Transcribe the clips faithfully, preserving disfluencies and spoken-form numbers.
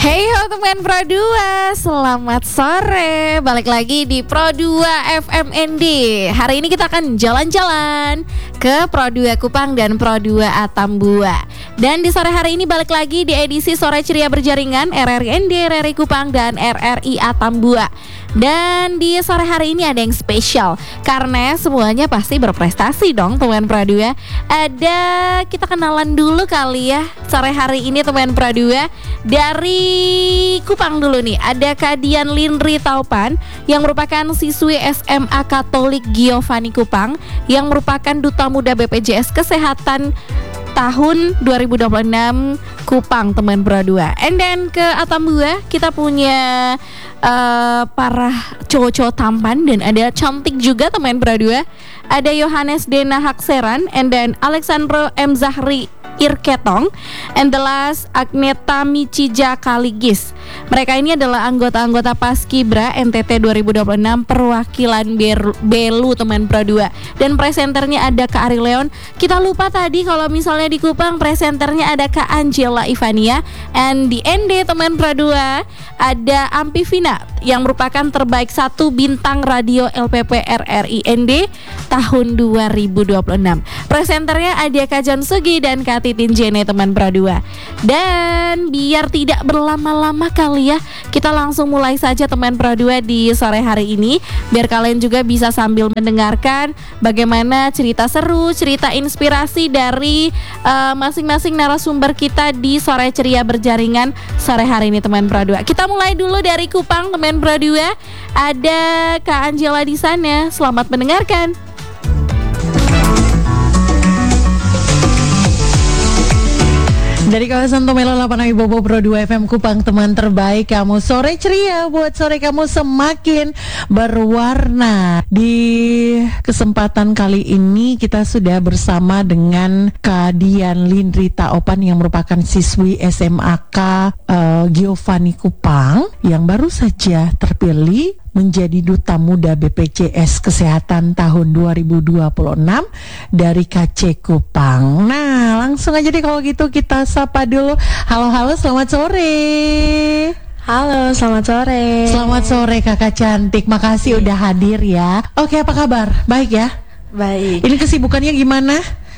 Hey ho teman Pro dua, selamat sore. Balik lagi di Pro dua F M N D. Hari ini kita akan jalan-jalan ke Pro dua Kupang dan Pro dua Atambua. Dan di sore hari ini balik lagi di edisi Sore Ceria Berjaringan R R I N D, R R I Kupang dan R R I Atambua. Dan di sore hari ini ada yang spesial karena semuanya pasti berprestasi dong teman Pro dua. Ada, kita kenalan dulu kali ya sore hari ini teman Pro dua. Dari Kupang dulu nih, ada Kak Dian Lindri Taupan yang merupakan siswi S M A Katolik Giovanni Kupang yang merupakan Duta Muda B P J S Kesehatan tahun dua ribu dua puluh enam Kupang teman Pro dua. And then ke Atambua kita punya uh, para cowok-cowok tampan dan ada cantik juga teman Pro dua. Ada Yohanes Dena Hakseran and then Alexandro M Zahri Irketong and the last Agneta Micija Kaligis. Mereka ini adalah anggota-anggota Paskibra N T T dua ribu dua puluh enam perwakilan Beru, Belu teman Pro dua. Dan presenternya ada Kak Ari Leon. Kita lupa tadi kalau misalnya di Kupang presenternya ada Kak Angela Ivania. And di N D teman Pro dua ada Ampi Vina yang merupakan terbaik satu bintang radio L P P R R I N D tahun dua ribu dua puluh enam. Presenternya ada Kak John Sugi dan Kak Titin Jene teman Pro dua. Dan biar tidak berlama-lama kali ya, kita langsung mulai saja teman Pro dua di sore hari ini. Biar kalian juga bisa sambil mendengarkan bagaimana cerita seru, cerita inspirasi dari uh, masing-masing narasumber kita di Sore Ceria Berjaringan sore hari ini teman Pro dua. Kita mulai dulu dari Kupang teman Pro dua. Ada Kak Angela di sana. Selamat mendengarkan. Dari kawasan Tomelo delapan Bobo Pro dua F M Kupang, teman terbaik kamu. Sore ceria buat sore kamu semakin berwarna. Di kesempatan kali ini kita sudah bersama dengan Kak Dian Lindri Taupan yang merupakan siswi S M A K uh, Giovanni Kupang yang baru saja terpilih menjadi Duta Muda B P J S Kesehatan tahun dua ribu dua puluh enam dari K C Kupang. Nah, langsung aja deh kalau gitu kita sapa dulu. Halo-halo, selamat sore. Halo, selamat sore. Selamat sore Kakak cantik, makasih udah hadir ya. Oke, apa kabar? Baik ya? Baik. Ini kesibukannya gimana?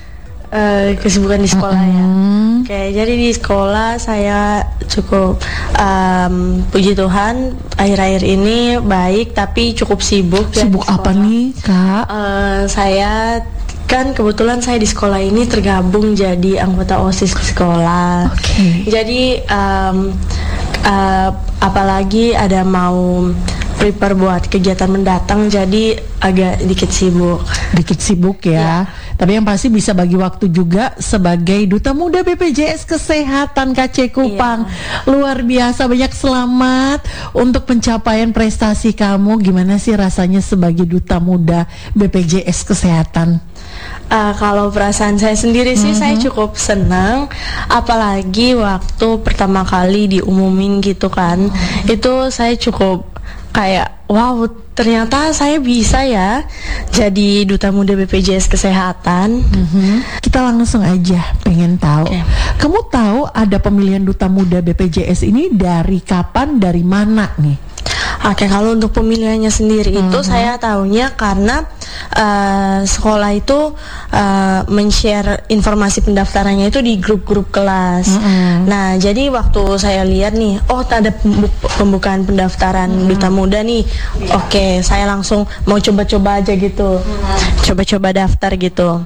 Uh, kesibukan di sekolah mm-hmm. ya. Oke, jadi di sekolah saya cukup um, puji Tuhan akhir-akhir ini baik tapi cukup sibuk. Sibuk ya, apa nih Kak? Uh, saya kan kebetulan saya di sekolah ini tergabung jadi anggota OSIS di sekolah. Oke. Okay. Jadi um, uh, apalagi ada mau prepare buat kegiatan mendatang, jadi agak dikit sibuk. Dikit sibuk ya, ya. Tapi yang pasti bisa bagi waktu juga sebagai Duta Muda B P J S Kesehatan K C Kupang. Ya. Luar biasa, banyak selamat untuk pencapaian prestasi kamu. Gimana sih rasanya sebagai Duta Muda B P J S Kesehatan? Uh, kalau perasaan saya sendiri sih, mm-hmm. saya cukup senang, apalagi waktu pertama kali diumumin gitu kan, mm-hmm. itu saya cukup kayak wow, ternyata saya bisa ya jadi Duta Muda B P J S Kesehatan. Mm-hmm. Kita langsung aja pengen tahu. Okay. Kamu tahu ada pemilihan Duta Muda B P J S ini dari kapan, dari mana nih? Oke, kalau untuk pemilihannya sendiri mm-hmm. itu saya tahunya karena uh, sekolah itu uh, men-share informasi pendaftarannya itu di grup-grup kelas. Mm-hmm. Nah, jadi waktu saya lihat nih, oh ada pembukaan pendaftaran mm-hmm. Duta Muda nih. Oke, saya langsung mau coba-coba aja gitu. Mm-hmm. Coba-coba daftar gitu.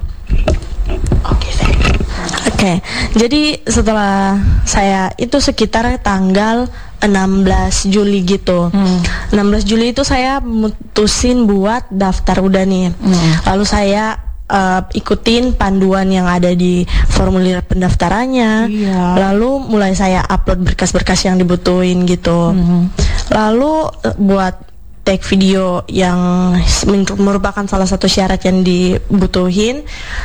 Oke, saya Oke, jadi setelah saya itu sekitar tanggal enam belas Juli gitu. Hmm. enam belas Juli itu saya mutusin buat daftar udah nih. Hmm. Lalu saya uh, ikutin panduan yang ada di formulir pendaftarannya. Iya. Lalu mulai saya upload berkas-berkas yang dibutuhin gitu. Hmm. Lalu uh, buat take video yang merupakan salah satu syarat yang dibutuhin.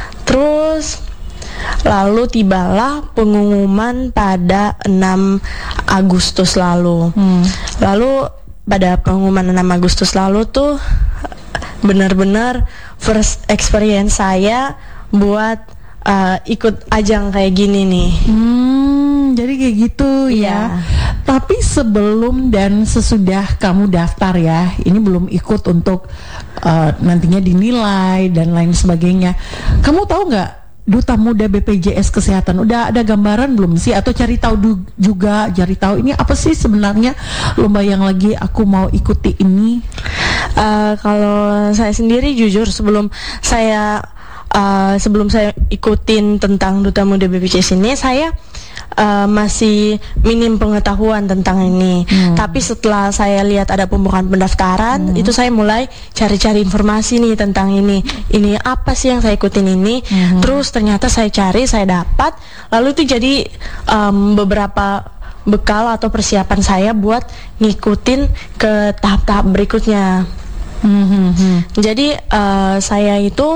Terus lalu tibalah pengumuman pada enam Agustus lalu. Hmm. Lalu pada pengumuman enam Agustus lalu tuh benar-benar first experience saya buat uh, ikut ajang kayak gini nih. Hmm, jadi kayak gitu ya. Iya. Tapi sebelum dan sesudah kamu daftar ya, ini belum ikut untuk uh, nantinya dinilai dan lain sebagainya. Kamu tahu nggak Duta Muda B P J S Kesehatan udah ada gambaran belum sih, atau cari tahu du- juga cari tahu ini apa sih sebenarnya lomba yang lagi aku mau ikuti ini? Uh, kalau saya sendiri jujur sebelum saya uh, sebelum saya ikutin tentang Duta Muda B P J S ini, saya Uh, masih minim pengetahuan tentang ini. Hmm. Tapi setelah saya lihat ada pembukaan pendaftaran, hmm. itu saya mulai cari-cari informasi nih tentang ini. Ini apa sih yang saya ikutin ini? Hmm. Terus ternyata saya cari, saya dapat. Lalu itu jadi um, beberapa bekal atau persiapan saya buat ngikutin ke tahap-tahap berikutnya. Hmm, hmm, hmm. Jadi uh, saya itu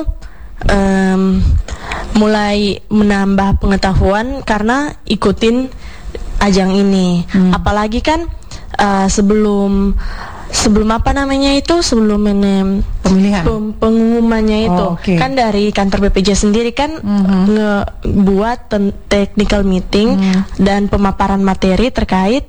um, mulai menambah pengetahuan karena ikutin ajang ini. Hmm. Apalagi kan uh, sebelum sebelum apa namanya itu sebelum ini pemilihan pem, pengumumannya itu oh, okay. kan dari kantor B P J S sendiri kan mm-hmm. ngebuat ten- technical meeting mm. dan pemaparan materi terkait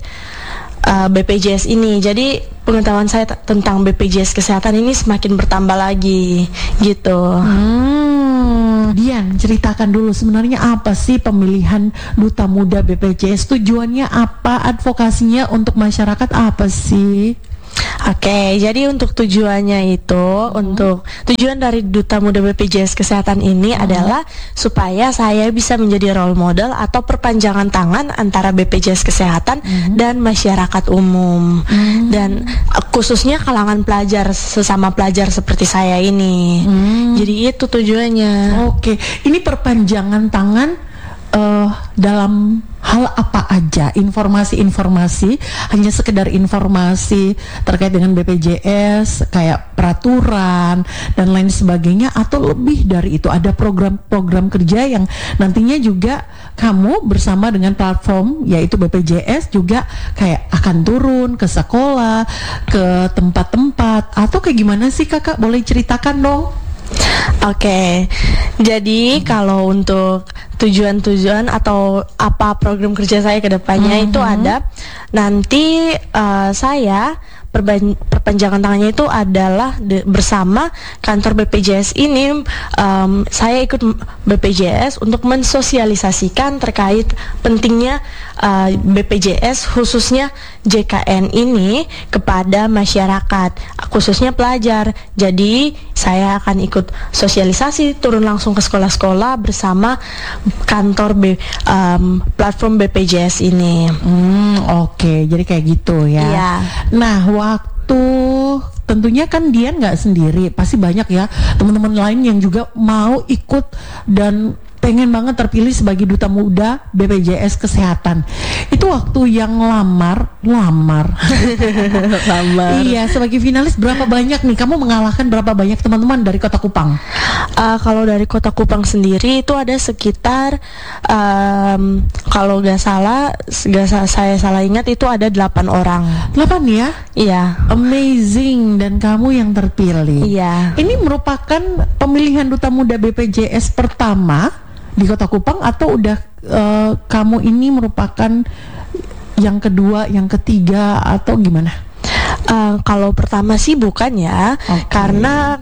uh, B P J S ini. Jadi pengetahuan saya t- tentang B P J S kesehatan ini semakin bertambah lagi gitu. Hmm. Dian, ceritakan dulu sebenarnya apa sih pemilihan Duta Muda B P J S? Tujuannya apa? Advokasinya untuk masyarakat apa sih? Oke, jadi untuk tujuannya itu, hmm. untuk tujuan dari Duta Muda B P J S Kesehatan ini hmm. adalah supaya saya bisa menjadi role model atau perpanjangan tangan antara B P J S Kesehatan hmm. dan masyarakat umum, hmm. dan khususnya kalangan pelajar, sesama pelajar seperti saya ini. Hmm. Jadi itu tujuannya. Oke, ini perpanjangan tangan uh, dalam hal apa aja? Informasi-informasi, hanya sekedar informasi terkait dengan B P J S, kayak peraturan dan lain sebagainya, atau lebih dari itu ada program-program kerja yang nantinya juga kamu bersama dengan platform yaitu B P J S juga kayak akan turun ke sekolah, ke tempat-tempat, atau kayak gimana sih kakak? Boleh ceritakan dong? Oke, okay. Jadi hmm. kalau untuk tujuan-tujuan atau apa program kerja saya ke depannya hmm. itu ada nanti uh, saya perban- perpanjangan tangannya itu adalah de- bersama kantor B P J S ini. Um, saya ikut B P J S untuk mensosialisasikan terkait pentingnya uh, B P J S khususnya J K N ini kepada masyarakat, khususnya pelajar. Jadi saya akan ikut sosialisasi, turun langsung ke sekolah-sekolah bersama kantor B, um, platform B P J S ini. Hmm, oke, okay. Jadi kayak gitu ya. Iya. Nah, waktu tentunya kan Dian nggak sendiri, pasti banyak ya teman-teman lain yang juga mau ikut dan pengen banget terpilih sebagai Duta Muda B P J S Kesehatan. Itu waktu yang lamar, lamar, lamar. Iya, sebagai finalis berapa banyak nih? Kamu mengalahkan berapa banyak teman-teman dari Kota Kupang? Uh, kalau dari Kota Kupang sendiri itu ada sekitar, um, kalau nggak salah, nggak saya salah ingat itu ada delapan orang. Delapan ya? Iya. Amazing, dan kamu yang terpilih. Iya. Ini merupakan pemilihan Duta Muda B P J S pertama di Kota Kupang, atau udah uh, kamu ini merupakan yang kedua, yang ketiga, atau gimana? Uh, kalau pertama sih bukan ya, okay. Karena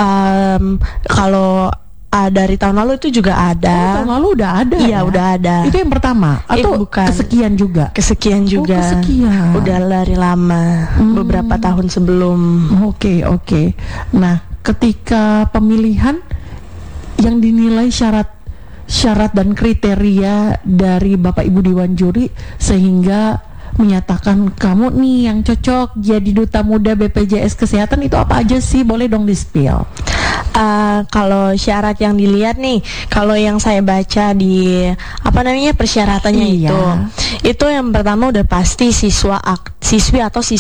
um, kalau uh, dari tahun lalu itu juga ada. Oh, tahun lalu udah ada. Iya, ya? udah ada. Itu yang pertama atau eh, bukan. kesekian juga? Kesekian juga. Oh, kesekian. Udah dari lama, hmm. beberapa tahun sebelum. Oke, okay, oke. Okay. Nah, ketika pemilihan yang dinilai syarat syarat dan kriteria dari Bapak Ibu Dewan Juri sehingga menyatakan kamu nih yang cocok jadi Duta Muda B P J S Kesehatan, itu apa aja sih? Boleh dong di-spill. Uh, kalau syarat yang dilihat nih, kalau yang saya baca di apa namanya persyaratannya, iya. itu itu yang pertama udah pasti siswa ak- siswi atau siswa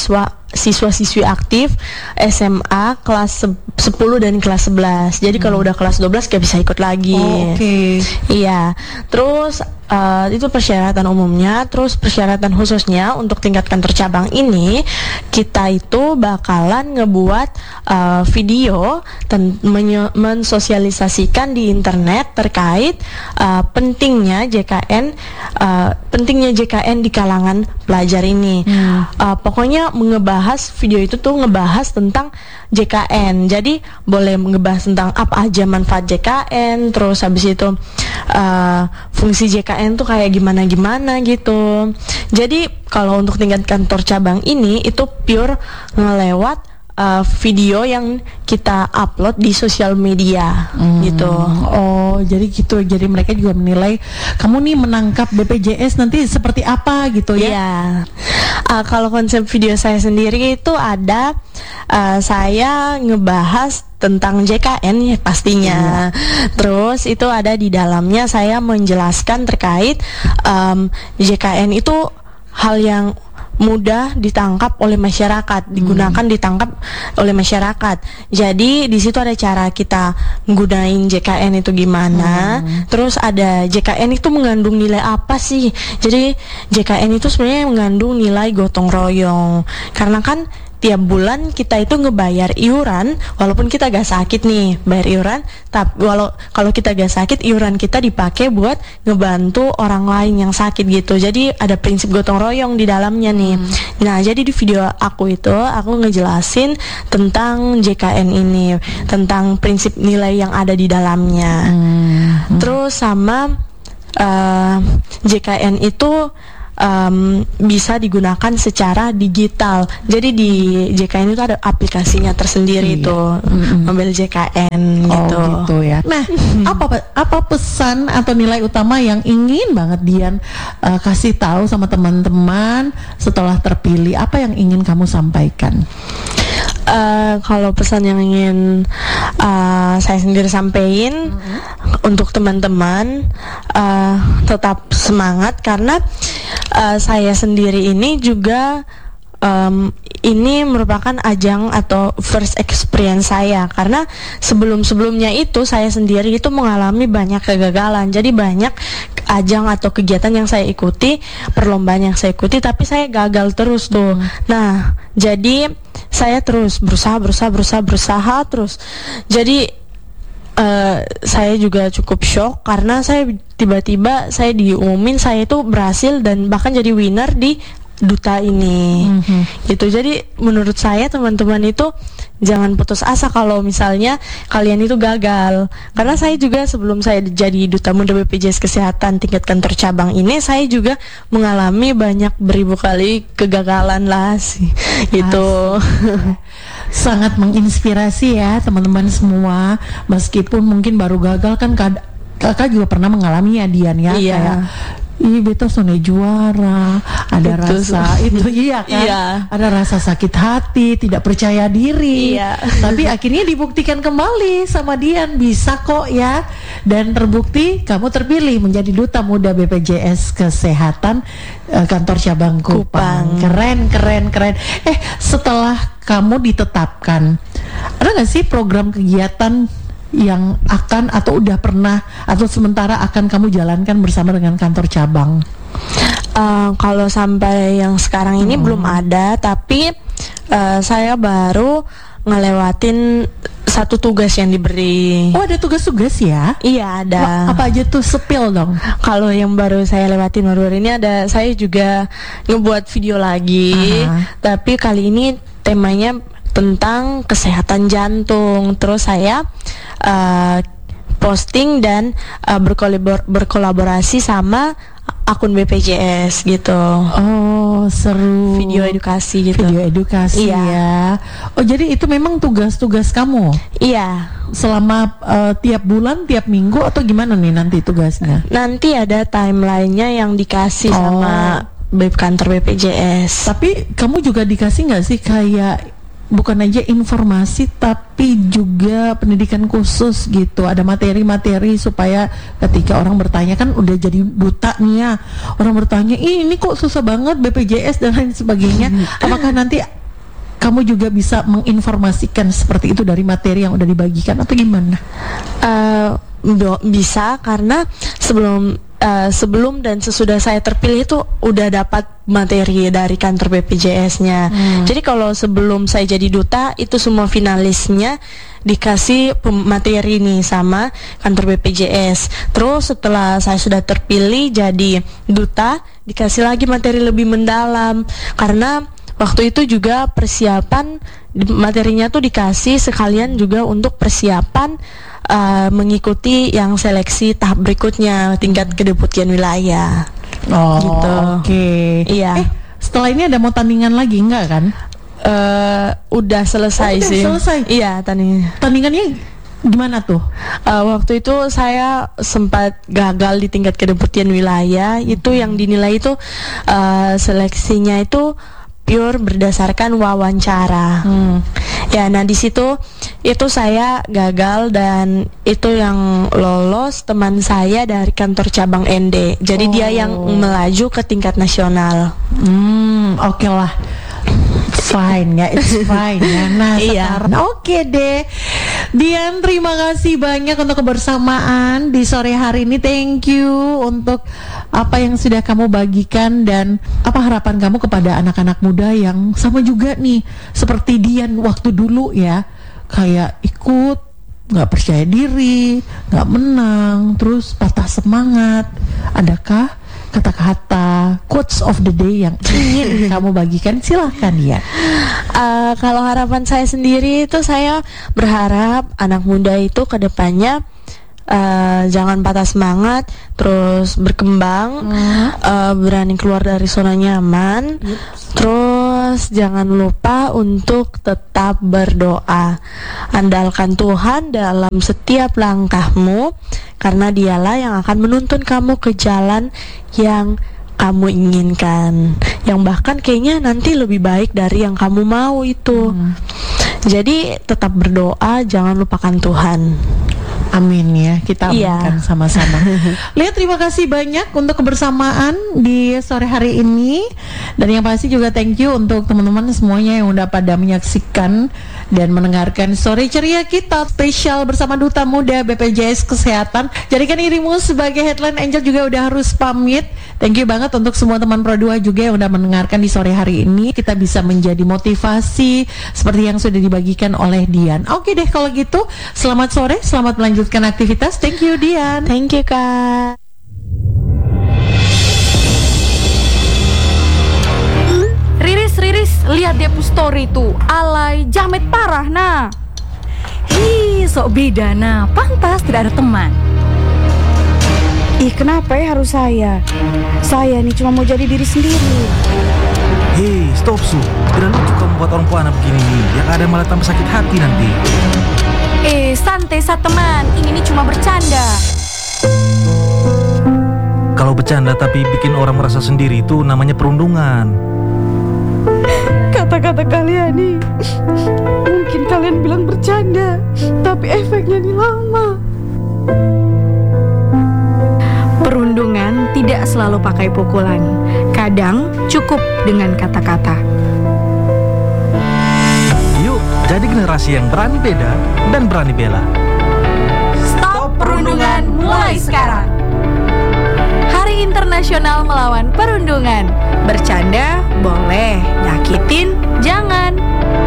siswa-siswi aktif S M A kelas sepuluh dan kelas sebelas. Jadi hmm. kalau udah kelas dua belas gak bisa ikut lagi. Oh, oke. Okay. Iya. Terus uh, itu persyaratan umumnya. Terus persyaratan khususnya untuk tingkat kantor cabang ini, kita itu bakalan ngebuat uh, video ten- menye- mensosialisasikan di internet terkait uh, pentingnya J K N, uh, pentingnya J K N di kalangan pelajar ini. Hmm. Uh, pokoknya mengebahas Bahas video itu tuh ngebahas tentang J K N. Jadi boleh ngebahas tentang apa aja manfaat J K N, terus habis itu uh, fungsi J K N tuh kayak gimana-gimana gitu. Jadi kalau untuk tingkat kantor cabang ini itu pure ngelewat Uh, video yang kita upload di sosial media hmm. gitu. Oh, jadi gitu. Jadi mereka juga menilai kamu nih menangkap B P J S nanti seperti apa gitu ya. Iya. Uh, kalau konsep video saya sendiri itu ada uh, saya ngebahas tentang J K N ya pastinya. Iya. Terus itu ada di dalamnya saya menjelaskan terkait um, J K N itu hal yang mudah ditangkap oleh masyarakat, digunakan hmm. ditangkap oleh masyarakat. Jadi di situ ada cara kita nggunain J K N itu gimana. Hmm. Terus ada J K N itu mengandung nilai apa sih? Jadi J K N itu sebenarnya mengandung nilai gotong royong. Karena kan tiap bulan kita itu ngebayar iuran walaupun kita gak sakit nih, bayar iuran, tapi walau kalau kita gak sakit iuran kita dipakai buat ngebantu orang lain yang sakit gitu. Jadi ada prinsip gotong royong di dalamnya nih. Hmm. Nah, jadi di video aku itu aku ngejelasin tentang J K N ini, tentang prinsip nilai yang ada di dalamnya. Hmm. Terus sama uh, J K N itu Um, bisa digunakan secara digital. Jadi di J K N itu ada aplikasinya tersendiri iya. itu mm-hmm. mobil J K N gitu. Oh gitu ya. Nah, apa apa pesan atau nilai utama yang ingin banget Dian uh, kasih tahu sama teman-teman setelah terpilih? Apa yang ingin kamu sampaikan? Uh, kalau pesan yang ingin uh, saya sendiri sampaikan mm-hmm. untuk teman-teman uh, tetap semangat karena uh, saya sendiri ini juga um, ini merupakan ajang atau first experience saya karena sebelum-sebelumnya itu saya sendiri itu mengalami banyak kegagalan. Jadi banyak ajang atau kegiatan yang saya ikuti, perlombaan yang saya ikuti, tapi saya gagal terus tuh. Hmm. Nah, jadi saya terus berusaha, berusaha, berusaha, berusaha terus. Jadi uh, saya juga cukup shock karena saya tiba-tiba saya diumumin saya itu berhasil dan bahkan jadi winner di duta ini. Mm-hmm. Gitu. Jadi menurut saya teman-teman itu jangan putus asa kalau misalnya kalian itu gagal. Karena saya juga sebelum saya jadi duta muda B P J S Kesehatan tingkat kantor cabang ini, saya juga mengalami banyak beribu kali kegagalan lah sih. Gitu. Sangat menginspirasi ya teman-teman semua. Meskipun mungkin baru gagal kan kad- kakak juga pernah mengalami ya Dian ya. Iya. Kayak ih beta sone juara, ada Betul. rasa itu iya kan, iya. ada rasa sakit hati, tidak percaya diri, iya. tapi akhirnya dibuktikan kembali sama Dian bisa kok ya, dan terbukti kamu terpilih menjadi duta muda B P J S Kesehatan uh, kantor cabang Kupang. Kupang. Keren, keren, keren. Eh setelah kamu ditetapkan, ada nggak sih program kegiatan yang akan atau udah pernah atau sementara akan kamu jalankan bersama dengan kantor cabang? Uh, kalau sampai yang sekarang ini hmm. belum ada, tapi uh, saya baru ngelewatin satu tugas yang diberi. Oh, ada tugas-tugas ya? Iya, ada. Wah, apa aja tuh, sepil dong? Kalau yang baru saya lewatin baru-baru ini ada, saya juga ngebuat video lagi. Aha. Tapi kali ini temanya tentang kesehatan jantung. Terus saya uh, posting dan uh, berkolabor- berkolaborasi sama akun B P J S gitu. Oh, seru. Video edukasi gitu. Video edukasi iya. ya. Oh, jadi itu memang tugas-tugas kamu? Iya. Selama uh, tiap bulan, tiap minggu atau gimana nih nanti tugasnya? Nanti ada timelinenya yang dikasih oh. sama kantor B P J S. Tapi kamu juga dikasih nggak sih kayak bukan aja informasi tapi juga pendidikan khusus gitu, ada materi-materi supaya ketika orang bertanya, kan udah jadi duta nih ya, orang bertanya ini kok susah banget B P J S dan lain sebagainya, apakah nanti kamu juga bisa menginformasikan seperti itu dari materi yang udah dibagikan atau gimana? Uh, bisa, karena sebelum Uh, sebelum dan sesudah saya terpilih itu udah dapat materi dari kantor B P J S-nya. Hmm. Jadi kalau sebelum saya jadi duta itu semua finalisnya dikasih materi nih sama kantor B P J S. Terus setelah saya sudah terpilih jadi duta dikasih lagi materi lebih mendalam, karena waktu itu juga persiapan materinya tuh dikasih sekalian juga untuk persiapan Uh, mengikuti yang seleksi tahap berikutnya tingkat kedeputian wilayah. Oh, gitu. Oke. Okay. Iya. Eh, setelah ini ada mau tandingan lagi enggak kan? Uh, udah selesai oh, udah sih. Selesai. Iya, tandingan. Tandingannya gimana tuh? Uh, waktu itu saya sempat gagal di tingkat kedeputian wilayah. Hmm. Itu yang dinilai itu uh, seleksinya itu pure berdasarkan wawancara. Hmm. Ya, nah di situ itu saya gagal dan itu yang lolos teman saya dari kantor cabang N D. Jadi oh. dia yang melaju ke tingkat nasional. Hmm, oke okay lah. Fine ya, it's fine ya. Nah sekarang oke okay deh Dian, terima kasih banyak untuk kebersamaan di sore hari ini. Thank you untuk apa yang sudah kamu bagikan dan apa harapan kamu kepada anak-anak muda yang sama juga nih seperti Dian waktu dulu ya, kayak ikut nggak percaya diri, nggak menang, terus patah semangat. Adakah kata-kata quotes of the day yang ingin kamu bagikan? Silahkan ya. Uh, kalau harapan saya sendiri itu saya berharap anak muda itu kedepannya uh, jangan patah semangat, terus berkembang, hmm. uh, berani keluar dari zona nyaman, yep. Terus jangan lupa untuk tetap berdoa. Andalkan Tuhan dalam setiap langkahmu, karena dialah yang akan menuntun kamu ke jalan yang kamu inginkan, yang bahkan kayaknya nanti lebih baik dari yang kamu mau itu. hmm. Jadi tetap berdoa, jangan lupakan Tuhan. Amin ya, kita aminkan iya. sama-sama. Lihat, terima kasih banyak untuk kebersamaan di sore hari ini. Dan yang pasti juga thank you untuk teman-teman semuanya yang udah pada menyaksikan dan mendengarkan sore ceria kita spesial bersama Duta Muda B P J S Kesehatan. Jadikan dirimu sebagai headline angel juga udah harus pamit. Thank you banget untuk semua teman Pro dua juga yang udah mendengarkan di sore hari ini. Kita bisa menjadi motivasi seperti yang sudah dibagikan oleh Dian. Oke deh kalau gitu, selamat sore, selamat melanjutkan aktivitas. Thank you Dian. Thank you Kak. Riris, Riris, lihat dia push story tuh, alay, jamet parah nah. Hi, sok beda nah, pantas tidak ada teman. Ih, kenapa ya harus saya? Saya nih cuma mau jadi diri sendiri. Hei, stop Su, tidak lucu kamu buat orang puana begini nih, yang ada malah tambah sakit hati nanti. Eh, santai sa teman, ini nih cuma bercanda. Kalau bercanda tapi bikin orang merasa sendiri itu namanya perundungan. Kata-kata kalian nih, mungkin kalian bilang bercanda, tapi efeknya nih lama. Perundungan tidak selalu pakai pukulan, kadang cukup dengan kata-kata. Yuk, jadi generasi yang berani beda dan berani bela. Stop perundungan mulai sekarang. Hari Internasional Melawan Perundungan. Bercanda boleh, nyakitin jangan.